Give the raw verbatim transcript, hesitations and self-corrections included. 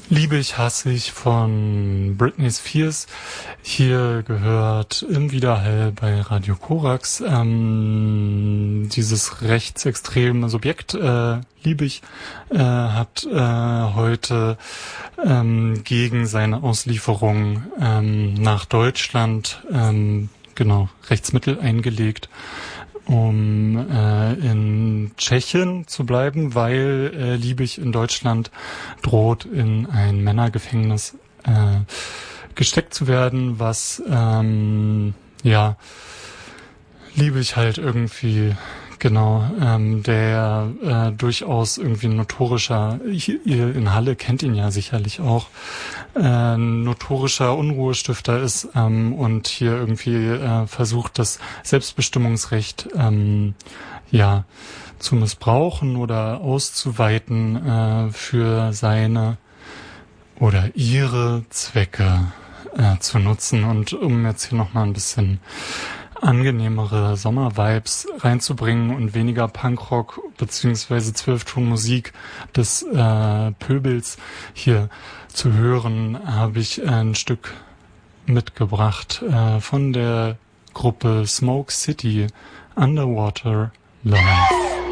Liebe ich, hasse ich von Britney Spears. Hier gehört im Widerhall bei Radio Korax ähm, dieses rechtsextreme Subjekt, äh, liebe ich, äh, hat äh, heute ähm, gegen seine Auslieferung ähm, nach Deutschland ähm, genau Rechtsmittel eingelegt, um äh, in Tschechien zu bleiben, weil äh, Liebig in Deutschland droht, in ein Männergefängnis äh, gesteckt zu werden, was ähm, ja Liebig halt irgendwie genau ähm, der äh, durchaus irgendwie notorischer, ihr in Halle kennt ihn ja sicherlich auch, äh, notorischer Unruhestifter ist ähm, und hier irgendwie äh, versucht, das Selbstbestimmungsrecht ähm, ja zu missbrauchen oder auszuweiten äh, für seine oder ihre Zwecke äh, zu nutzen. Und um jetzt hier nochmal ein bisschen angenehmere Sommer-Vibes reinzubringen und weniger Punkrock beziehungsweise Zwölftonmusik des äh, Pöbels hier zu hören, habe ich ein Stück mitgebracht äh, von der Gruppe Smoke City, Underwater Love.